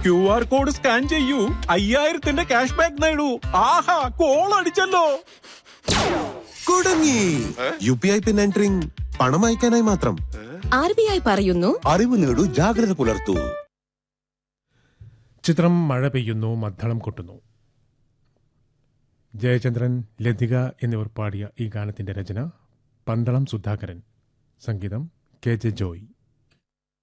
QR code scan ചെയ്യൂ, 5000 cash back നേടൂ. ആഹാ, call അടിച്ചല്ലോ. കുടുങ്ങി. UPI പിൻ എൻട്രിങ് പണം അയക്കാനായി മാത്രം. RBI പറയുന്നു, അറിവ് നേടൂ, ജാഗ്രത പുലർത്തൂ. ചിത്രം മഴ പെയ്യുന്നു, മദ്ദളം കൊട്ടുന്നു. ജയചന്ദ്രൻ, ലതിക എന്നിവർ പാടിയ ഈ ഗാനത്തിന്റെ രചന പന്തളം സുധാകരൻ, സംഗീതം KJ ജോയ്.